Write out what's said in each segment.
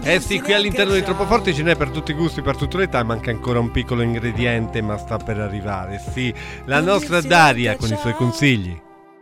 Eh sì, qui all'interno di Troppo Forti ce n'è per tutti i gusti, per tutte le età, manca ancora un piccolo ingrediente, ma sta per arrivare. Sì, la nostra Daria con i suoi consigli.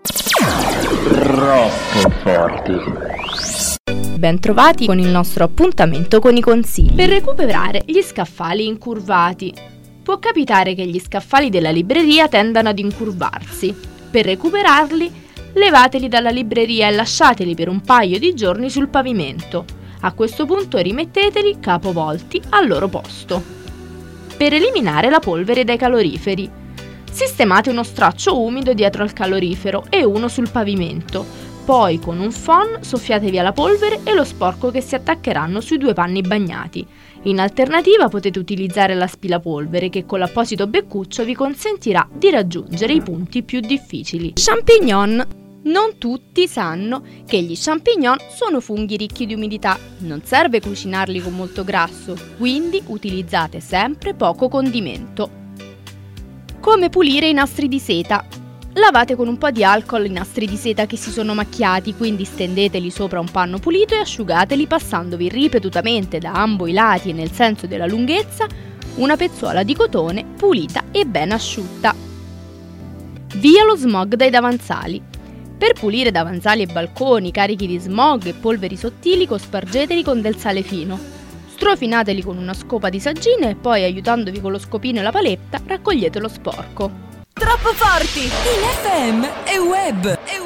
Troppo Forti. Bentrovati con il nostro appuntamento con i consigli. Per recuperare gli scaffali incurvati. Può capitare che gli scaffali della libreria tendano ad incurvarsi. Per recuperarli, levateli dalla libreria e lasciateli per un paio di giorni sul pavimento. A questo punto rimetteteli capovolti al loro posto. Per eliminare la polvere dai caloriferi, sistemate uno straccio umido dietro al calorifero e uno sul pavimento. Poi con un phon soffiate via la polvere e lo sporco che si attaccheranno sui due panni bagnati. In alternativa potete utilizzare l'aspirapolvere che con l'apposito beccuccio vi consentirà di raggiungere i punti più difficili. Champignon. Non tutti sanno che gli champignon sono funghi ricchi di umidità. Non serve cucinarli con molto grasso, quindi utilizzate sempre poco condimento. Come pulire i nastri di seta? Lavate con un po' di alcol i nastri di seta che si sono macchiati, quindi stendeteli sopra un panno pulito e asciugateli passandovi ripetutamente da ambo i lati e nel senso della lunghezza una pezzuola di cotone pulita e ben asciutta. Via lo smog dai davanzali. Per pulire davanzali e balconi carichi di smog e polveri sottili, cospargeteli con del sale fino. Strofinateli con una scopa di saggine e poi, aiutandovi con lo scopino e la paletta, raccogliete lo sporco. Troppo Forti in FM e web.